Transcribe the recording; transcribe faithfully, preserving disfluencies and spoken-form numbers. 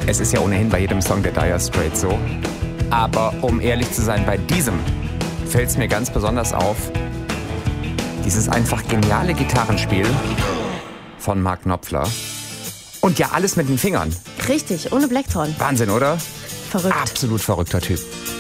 Es ist ja ohnehin bei jedem Song der Dire Straits so. Aber um ehrlich zu sein, bei diesem fällt es mir ganz besonders auf, dieses einfach geniale Gitarrenspiel von Mark Knopfler. Und ja, alles mit den Fingern. Richtig, ohne Blackthorn. Wahnsinn, oder? Verrückt. Absolut verrückter Typ.